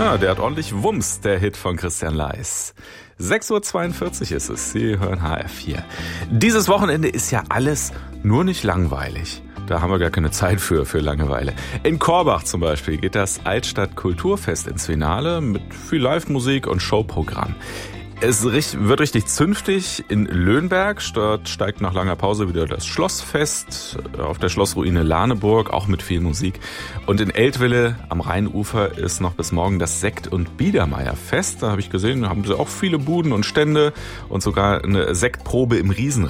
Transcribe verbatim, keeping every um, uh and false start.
Ja, der hat ordentlich Wumms, der Hit von Christian Leis. sechs Uhr zweiundvierzig ist es. Sie hören H R vier. Dieses Wochenende ist ja alles nur nicht langweilig. Da haben wir gar keine Zeit für, für Langeweile. In Korbach zum Beispiel geht das Altstadt Kulturfest ins Finale mit viel Live-Musik und Showprogramm. Es wird richtig zünftig in Löhnberg. Dort steigt nach langer Pause wieder das Schlossfest auf der Schlossruine Lahneburg, auch mit viel Musik. Und in Eltville am Rheinufer ist noch bis morgen das Sekt- und Biedermeierfest. Da habe ich gesehen, da haben sie auch viele Buden und Stände und sogar eine Sektprobe im Riesenrad.